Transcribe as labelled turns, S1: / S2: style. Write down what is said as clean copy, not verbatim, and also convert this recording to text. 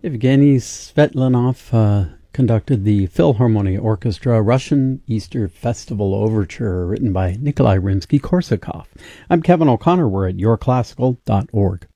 S1: Evgeny Svetlanov conducted the Philharmonia Orchestra Russian Easter Festival Overture, written by Nikolai Rimsky-Korsakov. I'm Kevin O'Connor. We're at yourclassical.org.